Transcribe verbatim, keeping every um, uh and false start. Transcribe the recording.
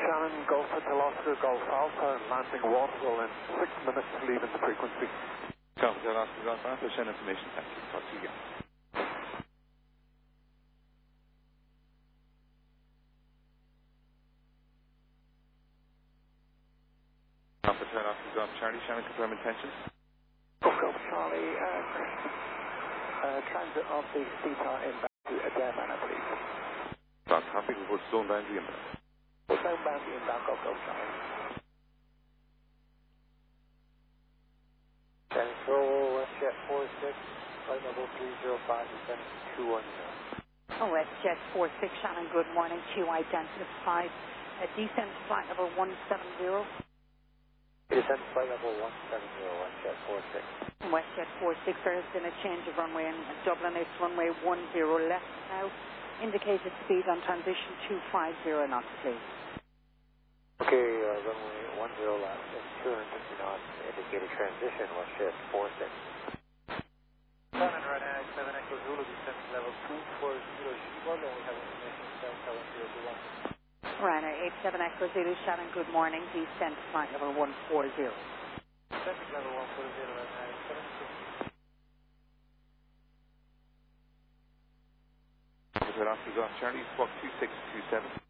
Shannon, Golf Hotel Oscar, Golf Alpha, landing Waterville in six minutes, leaving the frequency. Golf Hotel Oscar, Golf Alpha, send information, thank you. Talk to you again. Golf Hotel Oscar, Golf Charlie, Shannon, confirm intentions. Golf Golf Charlie, uh, uh, transit of the Theta inbound to Adamana, please. Golf copy, report zone boundary inbound. Zone boundary inbound, Golf Golf Charlie. Central WestJet four six, flight level three zero five, descent two one zero. Oh, WestJet four six, Shannon, good morning. Q identified. Uh, descent flight level one seven zero. Descent flight level one seven zero, WestJet four six. WestJet four six, there has been a change of runway in Dublin. It's runway one zero left now. Indicated speed on transition two five zero knots, please. Okay, uh, runway one zero left and two hundred fifty knots. Indicated transition, WestJet four six. Shannon, right now, seven Echo Zulu, descent level two four zero, Shibol, and we have information Delta one zero two one. Ryanair eight seven Echo Zulu, Shannon, good morning. Descent flight level one four zero. Descent level one four zero, right now, seven Echo. Hotel Oscar, Golf Charlie, squawk two six two seven.